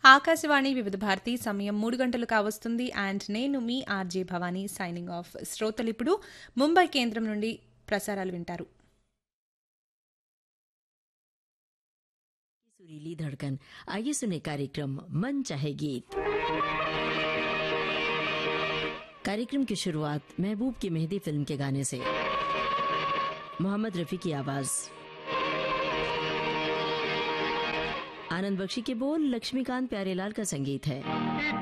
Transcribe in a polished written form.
ఆకాశవాణి వివిధ భారతి సమయం 3 గంటలు కావస్తుంది అండ్ నేను మీ ఆర్జే భవానీ సైనింగ్ ఆఫ్. శ్రోతలు ఇప్పుడు ముంబై కేంద్రం నుండి ప్రసారాలు వింటారు. सुरीली धड़कन. आइए सुने कार्यक्रम मन चाहे गीत. कार्यक्रम की शुरुआत महबूब की मेहंदी फिल्म के गाने से. मोहम्मद रफी की आवाज, आनंद बख्शी के बोल, लक्ष्मीकांत प्यारेलाल का संगीत है.